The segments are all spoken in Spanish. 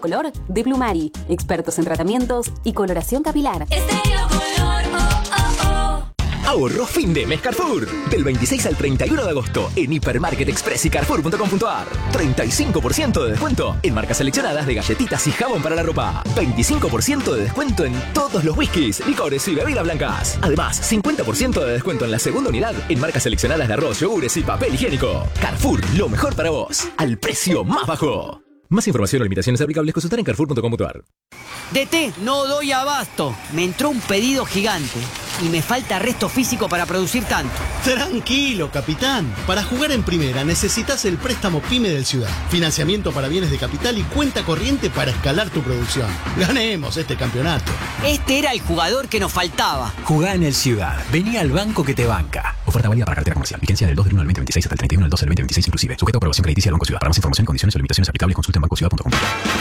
color de Plumari. Expertos en tratamientos y coloración capilar. Estéreo Color, oh, oh, oh. Ahorro fin de mes Carrefour. Del 26 al 31 de agosto en Hipermarket Express y Carrefour.com.ar. 35% de descuento en marcas seleccionadas de galletitas y jabón para la ropa. 25% de descuento en todos los whiskies, licores y bebidas blancas. Además, 50% de descuento en la segunda unidad en marcas seleccionadas de arroz, yogures y papel higiénico. Carrefour, lo mejor para vos. Al precio más bajo. Más información o limitaciones aplicables consultar en Carrefour.com.ar. DT, no doy abasto. Me entró un pedido gigante y me falta resto físico para producir tanto. Tranquilo, capitán. Para jugar en primera necesitas el préstamo PYME del Ciudad. Financiamiento para bienes de capital y cuenta corriente para escalar tu producción. Ganemos este campeonato. Este era el jugador que nos faltaba. Jugá en el Ciudad. Vení al banco que te banca. Oferta válida para cartera comercial. Vigencia del 2 del 1 al 2026 hasta el 31 del 2 del 2026 inclusive. Sujeto a aprobación crediticia del Banco Ciudad. Para más información, condiciones o limitaciones aplicables, consulta en bancociudad.com.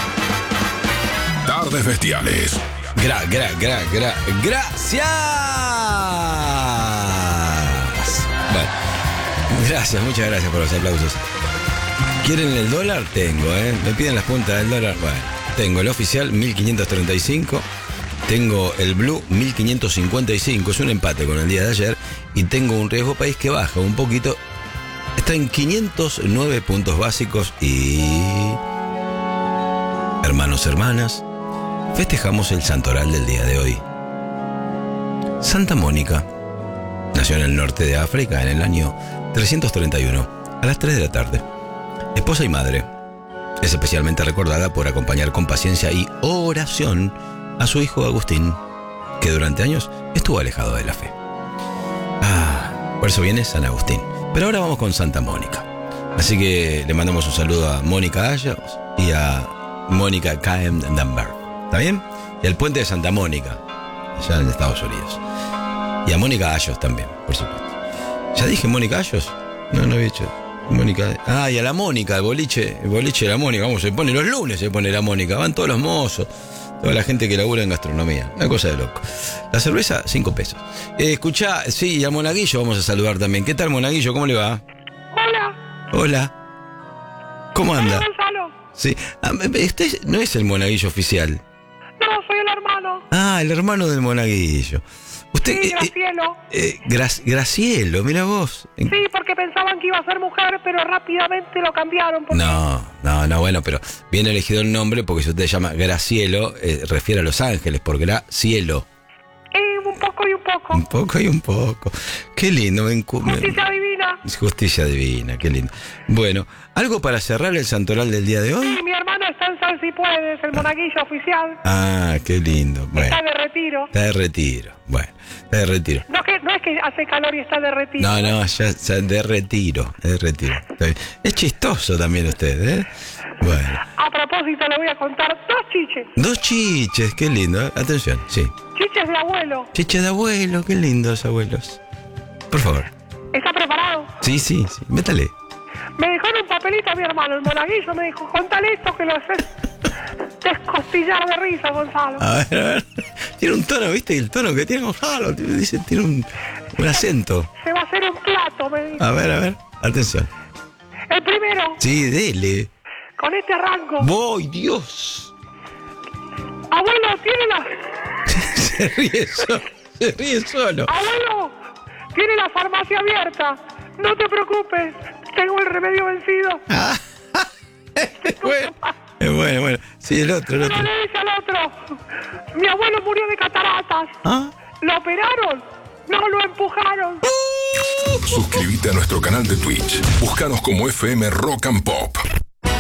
Tardes Bestiales. Gracias. Bueno, gracias, muchas gracias por los aplausos. ¿Quieren el dólar? Tengo, Me piden las puntas del dólar. Bueno, tengo el oficial 1535. Tengo el blue 1555. Es un empate con el día de ayer. Y tengo un riesgo país que baja un poquito. Está en 509 puntos básicos. Y... hermanos, hermanas, festejamos el santoral del día de hoy. Santa Mónica nació en el norte de África en el año 331, a las 3 de la tarde. Esposa y madre, es especialmente recordada por acompañar con paciencia y oración a su hijo Agustín, que durante años estuvo alejado de la fe. Por eso viene San Agustín. Pero ahora vamos con Santa Mónica. Así que le mandamos un saludo a Mónica Ayos y a Mónica K.M. Dunbar. ¿Está bien? Y al puente de Santa Mónica, allá en Estados Unidos. Y a Mónica Ayos también, por supuesto. ¿Ya dije Mónica Ayos? No había dicho. Mónica. Y a la Mónica, el boliche de la Mónica. Vamos, se pone los lunes, se pone la Mónica. Van todos los mozos, toda la gente que labura en gastronomía. Una cosa de loco. La cerveza, 5 pesos. Escuchá, sí, y a Monaguillo vamos a saludar también. ¿Qué tal, Monaguillo? ¿Cómo le va? Hola. ¿Cómo anda? Sí. Este no es el Monaguillo oficial. No, soy el hermano. El hermano del Monaguillo. Usted, sí, Gracielo. Gracielo, mira vos. Sí, porque pensaban que iba a ser mujer, pero rápidamente lo cambiaron. No, bueno, pero bien elegido el nombre porque si usted se llama Gracielo, refiere a Los Ángeles, por Gracielo. Un poco y un poco. Un poco y un poco. Qué lindo. Justicia divina. Justicia divina, qué lindo. Bueno, ¿algo para cerrar el santoral del día de hoy? Sí, mi hermano está en San Si Puedes, el Monaguillo oficial. Qué lindo. Bueno, está de retiro. Está de retiro. Bueno, está de retiro. No es que hace calor y está de retiro. No, ya de retiro. Es chistoso también usted, Bueno. A propósito, le voy a contar 2 chiches. 2 chiches, qué lindo. Atención, sí. Chiches de abuelo. Chiches de abuelo, qué lindos abuelos. Por favor. ¿Está preparado? Sí, métale. Me dejó en un papelito a mi hermano, el Monaguillo, me dijo, contale esto que lo haces descostillar de risa, Gonzalo. A ver. Tiene un tono, ¿viste? El tono que tiene Gonzalo, dice, tiene un acento. Se va a hacer un plato, me dijo. A ver. Atención. El primero. Sí, dele. Con este arranco. ¡Voy, Dios! Abuelo, tiene la... Se ríe solo. Abuelo, tiene la farmacia abierta. No te preocupes, tengo el remedio vencido. Bueno. Sí, el otro. Pero le dice al otro, mi abuelo murió de cataratas. ¿Lo operaron? No, lo empujaron. Suscríbete a nuestro canal de Twitch. Búscanos como FM Rock and Pop.